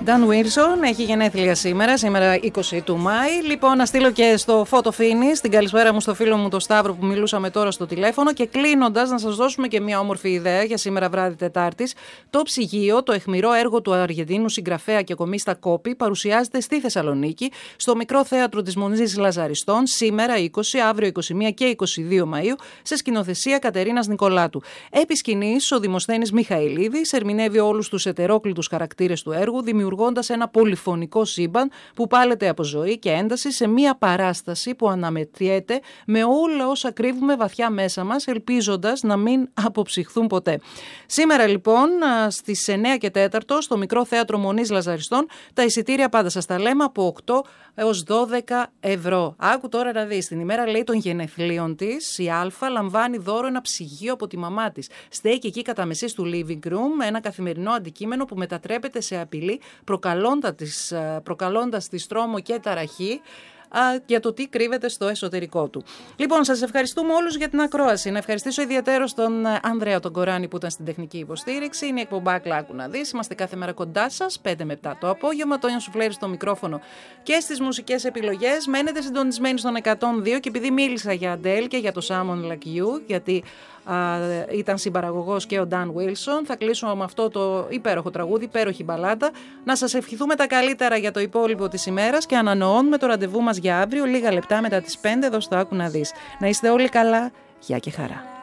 Dan Wilson έχει γενέθλια σήμερα 20 του Μάη. Λοιπόν, να στείλω και στο Photo Finish την καλησπέρα μου στο φίλο μου τον Σταύρο που μιλούσαμε τώρα στο τηλέφωνο. Και κλείνοντας, να σας δώσουμε και μια όμορφη ιδέα για σήμερα βράδυ Τετάρτης. Το ψυγείο, το αιχμηρό έργο του Αργεντίνου συγγραφέα και κομίστα Κόπη, παρουσιάζεται στη Θεσσαλονίκη, στο μικρό θέατρο της Μονής Λαζαριστών, σήμερα 20, αύριο 21 και 22 Μαΐου, σε σκηνοθεσία Κατερίνας Νικολάτου. Επί σκηνής, ο Δημοσθένης Μιχαηλίδης ερμηνεύει όλους τους ετερόκλητους χαρακτήρες του έργου, δημιουργώντας ένα πολυφωνικό σύμπαν που πάλεται από ζωή και ένταση σε μία παράσταση που αναμετριέται με όλα όσα κρύβουμε βαθιά μέσα μας, ελπίζοντας να μην αποψυχθούν ποτέ. Σήμερα λοιπόν στις 9 και 4 στο μικρό θέατρο Μονής Λαζαριστών, τα εισιτήρια πάντα σας τα λέμε από 8 έως 12 ευρώ. Άκου τώρα να δεις, την ημέρα λέει των γενεθλίων της, η Α λαμβάνει δώρο ένα ψυγείο από τη μαμά της. Στέκει εκεί κατά μεσής του living room ένα καθημερινό αντικείμενο που μετατρέπεται σε απειλή, προκαλώντας τη τρόμο και ταραχή για το τι κρύβεται στο εσωτερικό του. Λοιπόν, σας ευχαριστούμε όλους για την ακρόαση. Να ευχαριστήσω ιδιαίτερως τον Ανδρέα τον Κοράνη που ήταν στην τεχνική υποστήριξη. Είναι η εκπομπά Άκου να δεις. Είμαστε κάθε μέρα κοντά σας, 5 με 7 το απόγευμα. Τόνια Σουφλέρη στο μικρόφωνο και στις μουσικές επιλογές. Μένετε συντονισμένοι στον 102 και επειδή μίλησα για Αντέλ και για το Someone Like You, γιατί ήταν συμπαραγωγός και ο Dan Wilson, θα κλείσουμε με αυτό το υπέροχο τραγούδι, υπέροχη μπαλάτα. Να σας ευχηθούμε τα καλύτερα για το υπόλοιπο της ημέρας και ανανοώνουμε το ραντεβού μας για αύριο λίγα λεπτά μετά τις 5 εδώ στο Άκου να δεις. Να είστε όλοι καλά, γεια και χαρά.